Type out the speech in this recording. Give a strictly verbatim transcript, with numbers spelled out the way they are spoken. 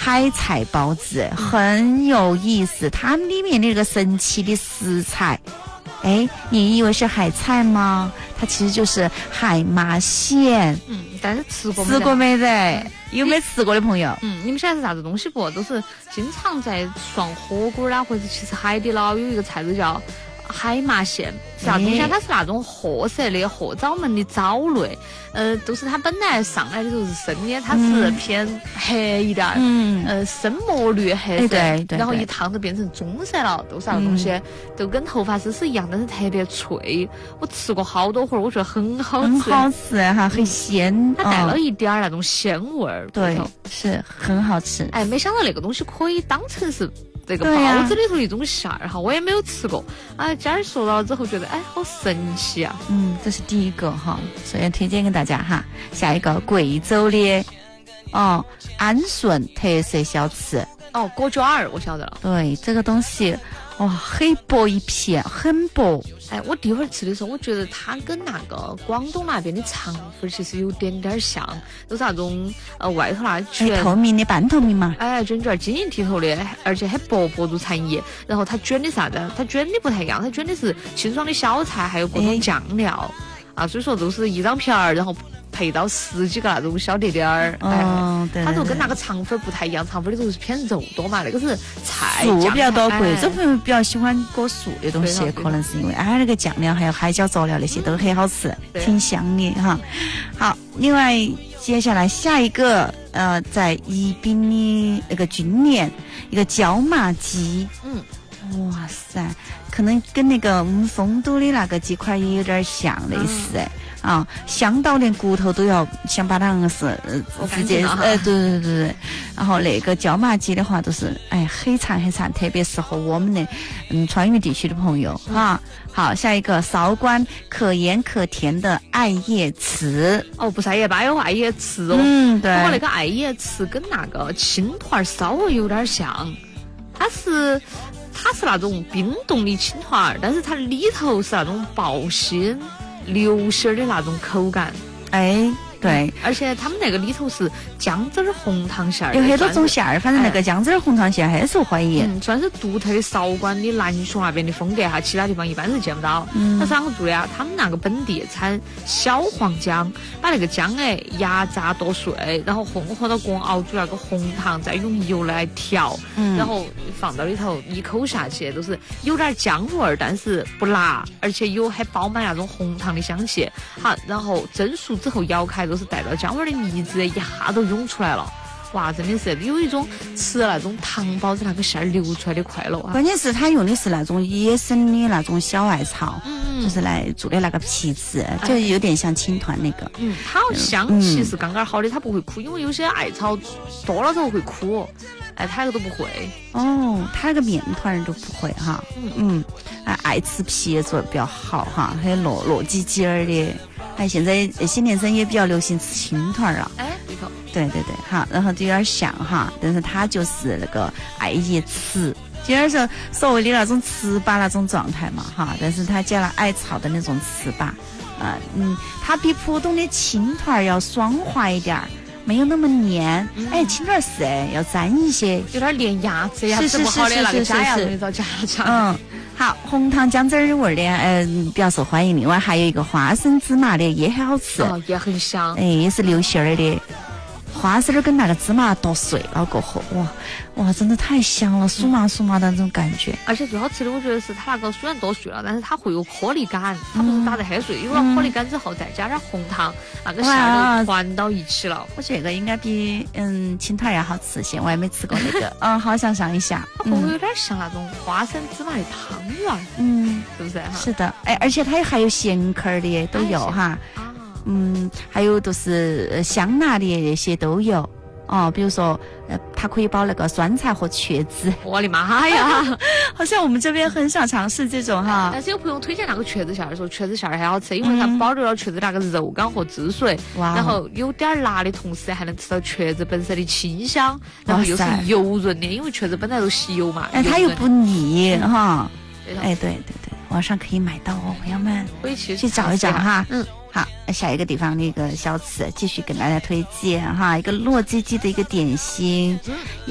海菜包子，很有意思。它里面那个神奇的食材，哎，你以为是海菜吗？它其实就是海麻线。 嗯，但是吃过没？ 吃过没得？有没有吃过的朋友？ 嗯，你们晓得是啥子东西不？都是经常在涮火锅啦，或者其实海底捞有一个菜都叫海麻线，是啥东西啊？它是那种褐色的褐枣焖的藻类，呃，都是它本来上来的时候是生的，它是偏黑一点，嗯，呃，深墨绿黑色， 对对对， 然后一烫就变成棕色了，都是那个东西，嗯、都跟头发丝是一样，但是特别脆。我吃过好多回，我觉得很好吃， 很好吃哈，很鲜， 它带了一点那种鲜味儿， 对，是很好吃。 哎，没想到那个东西可以当成是。这个包子里头一种馅儿哈，我也没有吃过。哎，今儿说到之后觉得哎，好神奇啊！ 嗯，这是第一个哈，所以推荐给大家哈。下一个贵州的哦，安顺特色小吃哦，果卷儿我晓得了。 对，这个东西哇，很薄一片，很薄。 哎，我第一会儿吃的时候，我觉得它跟那个广东那边的肠粉其实有点点像，都是那种呃外头那全、哎、透明的半透明嘛， 哎，卷卷晶莹剔透的，而且很薄薄如蝉翼。然后它卷的啥子？它卷的不太一样，它卷的是清爽的小菜，还有各种酱料、哎、啊，所以说都是一张皮儿，然后配到十几个那种小碟碟儿， 哦，对， 它就跟那个肠粉不太一样，肠粉里头是偏肉多嘛，那个是菜素比较多，贵州朋友比较喜欢裹素的东西，可能是因为哎那个酱料还有海椒佐料那些都很好吃，挺香的哈。好，另外接下来下一个呃，在宜宾的那个军连一个椒麻鸡，嗯，哇塞，可能跟那个我们丰都的那个鸡块也有点像类似哎。啊，香到连骨头都要想把它是呃直接呃对对对对，然后那个椒麻鸡的话都是哎很长很长，特别适合我们的嗯川渝地区的朋友啊。好，下一个韶关可盐可甜的艾叶糍哦，不是艾叶粑，有艾叶糍哦。 嗯，对。 不过那个艾叶糍跟那个青团稍微有点像，它是它是那种冰冻的青团，但是它里头是那种爆心。流心的那种口感， 哎，对、嗯， 而且他们那个里头是姜汁红糖馅儿， 有很多种馅儿，反正那个姜汁红糖馅很受欢迎， 嗯，算是独特的韶关的南雄那边的风格哈，其他地方一般是见不到。嗯，它是啷个做的啊？他们那个本地产小黄姜，把那个姜哎压榨剁碎，然后混合到锅熬煮那个红糖，再用油来调，嗯，然后放到里头，一口下去都是有点姜味儿，但是不辣，而且有还包满那种红糖的香气。好，然后蒸熟之后摇开，都是带到姜味儿的腻子一下都涌出来了。哇，真的是有一种吃那种糖包子那个馅儿流出来的快乐啊！ 关键是它用的是那种野生的那种小艾草，嗯，就是来做的那个皮子，就有点像青团那个。 嗯，它香气是刚刚好的，它不会苦，因为有些艾草多了之后会苦。哎，它那个都不会哦，它那个面团都不会哈。嗯嗯，啊，艾糍皮也做的比较好哈，还有糯糯叽叽儿的。哎，现在新年生也比较流行吃青团啊。 哎，里头。 对对对，好，然后就有点像哈，但是它就是那个艾叶糍，有点是所谓的那种糍粑那种状态嘛哈，但是它加了艾草的那种糍粑，啊嗯，它比普通的青团要爽滑一点儿。没有那么黏，嗯、哎，青团是哎，要粘一些， 有点粘牙齿，牙齿不好的那个假牙容易遭夹长。 嗯，好，红糖姜汁儿味的，嗯、呃，比较受欢迎。另外还有一个花生芝麻的也很好吃， 哦，也很香， 哎，也是流心儿的。花生儿跟那个芝麻剁碎了过后，哇哇，真的太香了，酥麻酥麻的那种感觉。 而且最好吃的，我觉得是它那个虽然剁碎了，但是它会有颗粒感，它不是打得很碎，有了颗粒感之后再加点红糖，那个馅儿都团到一起了。 我觉得这个应该比嗯青团要好吃些，我还没吃过那个，嗯，好想尝一下。 它会不会有点像那种花生芝麻的汤圆？嗯，是不是哈？ 是的，哎，而且它还有咸口儿的都有哈。嗯，还有都是香辣的那些都有哦，比如说呃，它可以包那个酸菜和茄子。 我的妈呀， 好像我们这边很少尝试这种哈。 但是有朋友推荐那个茄子馅儿，说茄子馅儿还好吃，因为它保留了茄子那个肉感和汁水，嗯、然后有点辣的同时还能吃到茄子本身的清香，然后又是油润的，因为茄子本来都吸油嘛。 哎，它又不腻、嗯、哈。哎，对对对，网上可以买到哦，朋友们可以去去找一找哈。 嗯。 好，下一个地方的一个小吃继续跟大家推荐哈，一个糯叽叽的一个点心。